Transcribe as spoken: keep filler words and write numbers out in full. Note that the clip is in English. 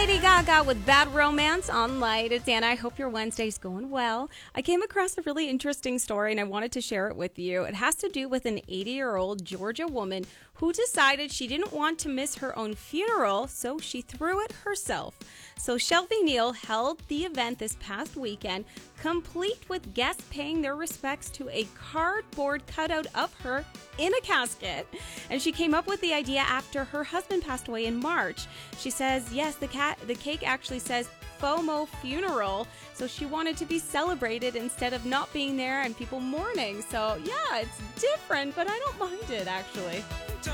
Lady Gaga with Bad Romance on Light. It's Anna. I hope your Wednesday's going well. I came across a really interesting story and I wanted to share it with you. It has to do with an eighty-year-old Georgia woman who decided she didn't want to miss her own funeral, so she threw it herself. So Shelby Neal held the event this past weekend, complete with guests paying their respects to a cardboard cutout of her in a casket. And she came up with the idea after her husband passed away in March. She says, yes, the cat, the cake actually says FOMO funeral, so she wanted to be celebrated instead of not being there and people mourning. So yeah, it's different, but I don't mind it actually.